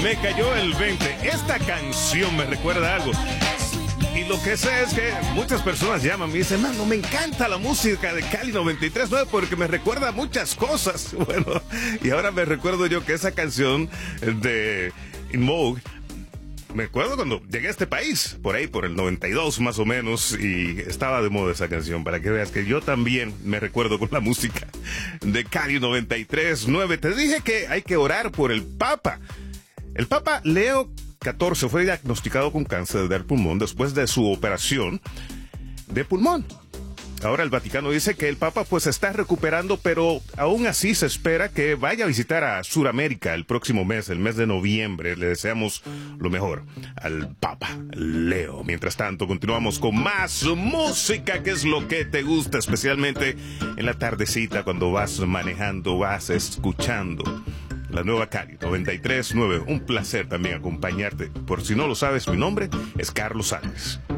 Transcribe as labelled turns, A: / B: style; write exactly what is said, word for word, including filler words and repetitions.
A: me cayó el veinte. Esta canción me recuerda algo. Y lo que sé es que muchas personas llaman y me dicen, mano, me encanta la música de Cali noventa y tres punto nueve porque me recuerda a muchas cosas. Bueno, y ahora me recuerdo yo que esa canción de In Vogue, me acuerdo cuando llegué a este país, por ahí, por el noventa y dos más o menos, y estaba de moda esa canción, para que veas que yo también me recuerdo con la música de Cali noventa y tres punto nueve. Te dije que hay que orar por el Papa. El Papa Leo catorce fue diagnosticado con cáncer del pulmón después de su operación de pulmón. Ahora el Vaticano dice que el Papa pues está recuperando, pero aún así se espera que vaya a visitar a Sudamérica el próximo mes, el mes de noviembre. Le deseamos lo mejor al Papa Leo. Mientras tanto, continuamos con más música, que es lo que te gusta, especialmente en la tardecita cuando vas manejando, vas escuchando la nueva Cali noventa y tres punto nueve. Un placer también acompañarte. Por si no lo sabes, mi nombre es Carlos Sáenz.